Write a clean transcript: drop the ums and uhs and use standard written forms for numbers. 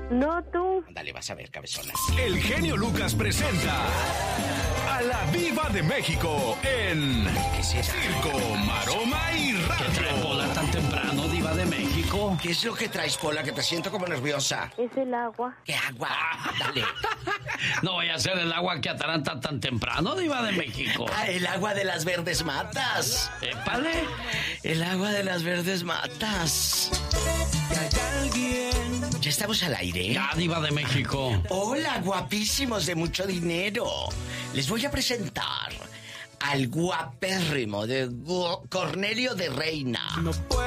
No, tú. Ándale, vas a ver, cabezona. El genio Lucas presenta a la Diva de México en ¿Qué será? Circo, Maroma y ¿Qué trae Radio. Pola tan temprano, Diva de México? ¿Qué es lo que traes, Pola? Que te siento como nerviosa. Es el agua. ¿Qué agua? Dale. No vaya a ser el agua que ataranta tan temprano, Diva de México. Ah, el agua de las verdes matas. Épale. El agua de las verdes matas. Ya estamos al aire. Ya, Diva de México. Hola, guapísimos de mucho dinero. Les voy a presentar al guapérrimo de Cornelio de Reina. No puedo